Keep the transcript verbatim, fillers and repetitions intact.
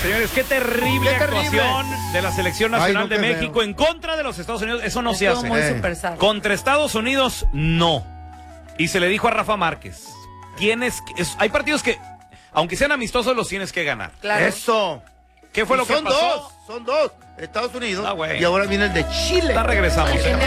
Señores, qué terrible Qué terrible. actuación de la Selección Nacional Ay, no, de qué México feo. en contra de los Estados Unidos. Eso no se Estuvo hace. muy Eh. super sad. Contra Estados Unidos, no. Y se le dijo a Rafa Márquez, tienes que- es- hay partidos que, aunque sean amistosos, los tienes que ganar. Claro. Eso. ¿Qué fue Y lo que son pasó? dos, son dos. Estados Unidos Ah, güey. y ahora viene el de Chile. Ya regresamos. En ¿eh?